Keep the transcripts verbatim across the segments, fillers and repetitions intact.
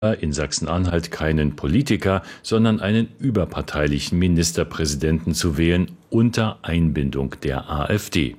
in Sachsen-Anhalt keinen Politiker, sondern einen überparteilichen Ministerpräsidenten zu wählen unter Einbindung der AfD.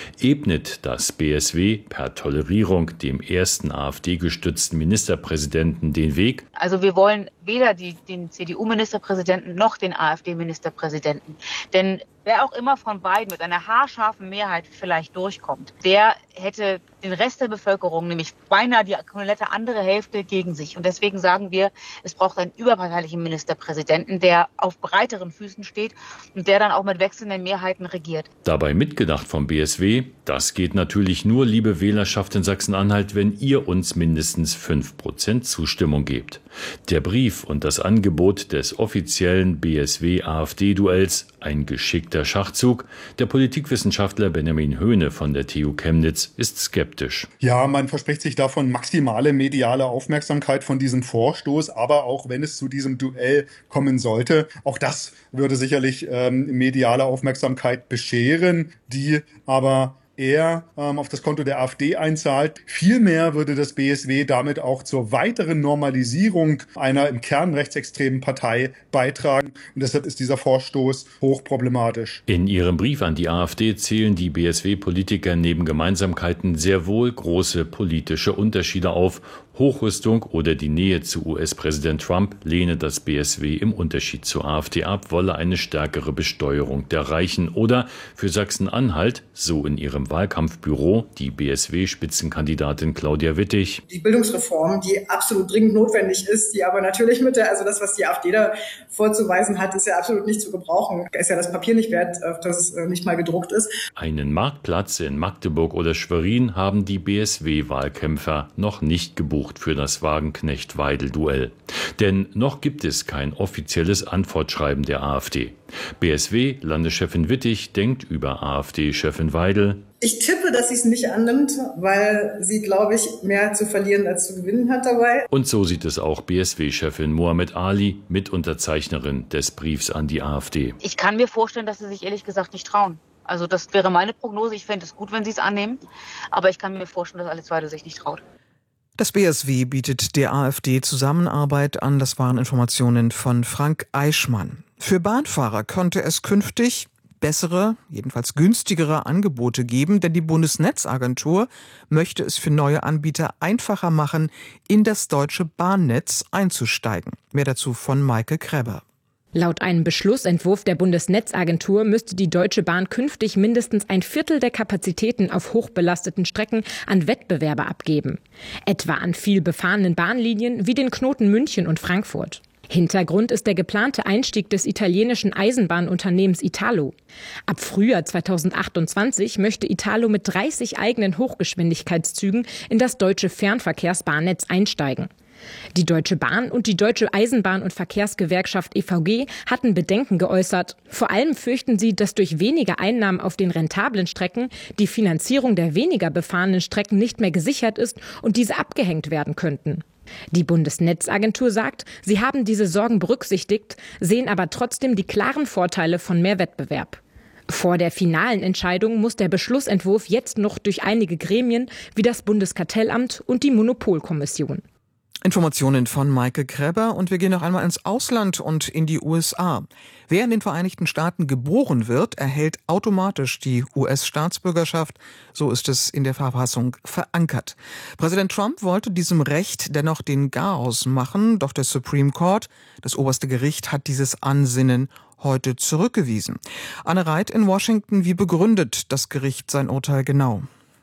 Ebnet das B S W per Tolerierung dem ersten AfD-gestützten Ministerpräsidenten den Weg? Also wir wollen weder die, den C D U-Ministerpräsidenten noch den AfD-Ministerpräsidenten. Denn wer auch immer von beiden mit einer haarscharfen Mehrheit vielleicht durchkommt, der hätte den Rest der Bevölkerung, nämlich beinahe die komplette andere Hälfte, gegen sich. Und deswegen sagen wir, es braucht einen überparteilichen Ministerpräsidenten, der auf breiteren Füßen steht und der dann auch mit wechselnden Mehrheiten regiert. Dabei mitgedacht vom B S W, das geht natürlich nur, liebe Wählerschaft in Sachsen-Anhalt, wenn ihr uns mindestens fünf Prozent Zustimmung gebt. Der Brief und das Angebot des offiziellen B S W-AfD-Duells, ein geschickter Schachzug. Der Politikwissenschaftler Benjamin Höhne von der T U Chemnitz ist skeptisch. Ja, man verspricht sich davon maximale mediale Aufmerksamkeit von diesem Vorstoß, aber auch wenn es zu diesem Duell kommen sollte, auch das würde sicherlich ähm, mediale Aufmerksamkeit bescheren, die aber eher ähm, auf das Konto der AfD einzahlt. Vielmehr würde das B S W damit auch zur weiteren Normalisierung einer im Kern rechtsextremen Partei beitragen. Und deshalb ist dieser Vorstoß hochproblematisch. In ihrem Brief an die AfD zählen die B S W-Politiker neben Gemeinsamkeiten sehr wohl große politische Unterschiede auf. Hochrüstung oder die Nähe zu U S-Präsident Trump lehne das B S W im Unterschied zur AfD ab, wolle eine stärkere Besteuerung der Reichen. Oder für Sachsen-Anhalt, so in ihrem Wahlkampfbüro, die B S W-Spitzenkandidatin Claudia Wittig. Die Bildungsreform, die absolut dringend notwendig ist, die aber natürlich mit der, also das, was die AfD da vorzuweisen hat, ist ja absolut nicht zu gebrauchen. Ist ja das Papier nicht wert, auf das nicht mal gedruckt ist. Einen Marktplatz in Magdeburg oder Schwerin haben die B S W-Wahlkämpfer noch nicht gebucht für das Wagenknecht-Weidel-Duell. Denn noch gibt es kein offizielles Antwortschreiben der AfD. B S W-Landeschefin Wittig denkt über AfD-Chefin Weidel: Ich tippe, dass sie es nicht annimmt, weil sie, glaube ich, mehr zu verlieren als zu gewinnen hat dabei. Und so sieht es auch B S W-Chefin Mohamed Ali, Mitunterzeichnerin des Briefs an die AfD. Ich kann mir vorstellen, dass sie sich ehrlich gesagt nicht trauen. Also das wäre meine Prognose. Ich fände es gut, wenn sie es annehmen. Aber ich kann mir vorstellen, dass Alice Weidel sich nicht traut. Das B S W bietet der AfD Zusammenarbeit an. Das waren Informationen von Frank Eichmann. Für Bahnfahrer könnte es künftig bessere, jedenfalls günstigere Angebote geben, denn die Bundesnetzagentur möchte es für neue Anbieter einfacher machen, in das deutsche Bahnnetz einzusteigen. Mehr dazu von Maike Krebber. Laut einem Beschlussentwurf der Bundesnetzagentur müsste die Deutsche Bahn künftig mindestens ein Viertel der Kapazitäten auf hochbelasteten Strecken an Wettbewerber abgeben. Etwa an viel befahrenen Bahnlinien wie den Knoten München und Frankfurt. Hintergrund ist der geplante Einstieg des italienischen Eisenbahnunternehmens Italo. Ab Frühjahr zweitausendachtundzwanzig möchte Italo mit dreißig eigenen Hochgeschwindigkeitszügen in das deutsche Fernverkehrsbahnnetz einsteigen. Die Deutsche Bahn und die Deutsche Eisenbahn- und Verkehrsgewerkschaft E V G hatten Bedenken geäußert. Vor allem fürchten sie, dass durch weniger Einnahmen auf den rentablen Strecken die Finanzierung der weniger befahrenen Strecken nicht mehr gesichert ist und diese abgehängt werden könnten. Die Bundesnetzagentur sagt, sie haben diese Sorgen berücksichtigt, sehen aber trotzdem die klaren Vorteile von mehr Wettbewerb. Vor der finalen Entscheidung muss der Beschlussentwurf jetzt noch durch einige Gremien wie das Bundeskartellamt und die Monopolkommission. Informationen von Maike Krebber und wir gehen noch einmal ins Ausland und in die U S A. Wer in den Vereinigten Staaten geboren wird, erhält automatisch die U S-Staatsbürgerschaft. So ist es in der Verfassung verankert. Präsident Trump wollte diesem Recht dennoch den Garaus machen, doch der Supreme Court, das oberste Gericht, hat dieses Ansinnen heute zurückgewiesen. Anne Reit in Washington, wie begründet das Gericht sein Urteil genau?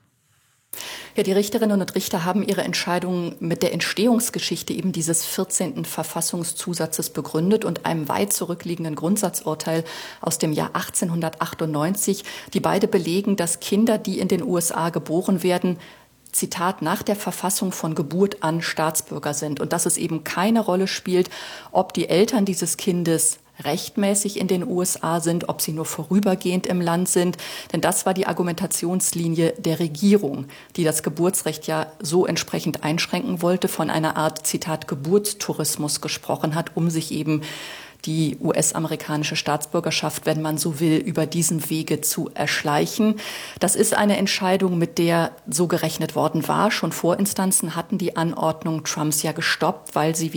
Ja, die Richterinnen und Richter haben ihre Entscheidung mit der Entstehungsgeschichte eben dieses vierzehnten Verfassungszusatzes begründet und einem weit zurückliegenden Grundsatzurteil aus dem Jahr achtzehnhundertachtundneunzig, die beide belegen, dass Kinder, die in den U S A geboren werden, Zitat, nach der Verfassung von Geburt an Staatsbürger sind und dass es eben keine Rolle spielt, ob die Eltern dieses Kindes rechtmäßig in den U S A sind, ob sie nur vorübergehend im Land sind. Denn das war die Argumentationslinie der Regierung, die das Geburtsrecht ja so entsprechend einschränken wollte, von einer Art, Zitat, Geburtstourismus gesprochen hat, um sich eben die U S-amerikanische Staatsbürgerschaft, wenn man so will, über diesen Wege zu erschleichen. Das ist eine Entscheidung, mit der so gerechnet worden war. Schon Vorinstanzen hatten die Anordnung Trumps ja gestoppt, weil sie, wie